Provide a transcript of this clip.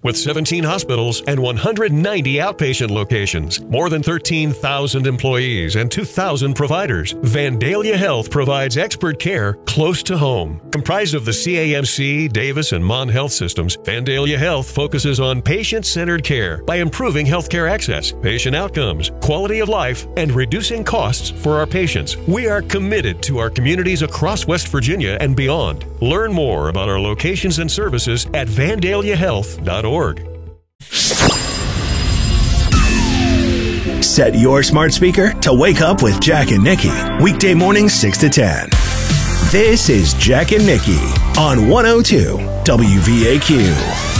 With 17 hospitals and 190 outpatient locations, more than 13,000 employees and 2,000 providers, Vandalia Health provides expert care close to home. Comprised of the CAMC, Davis, and Mon Health systems, Vandalia Health focuses on patient-centered care by improving healthcare access, patient outcomes, quality of life, and reducing costs for our patients. We are committed to our communities across West Virginia and beyond. Learn more about our locations and services at vandaliahealth.org. Set your smart speaker to wake up with Jack and Nikki. Weekday mornings 6 to 10. This is Jack and Nikki on 102 WVAQ.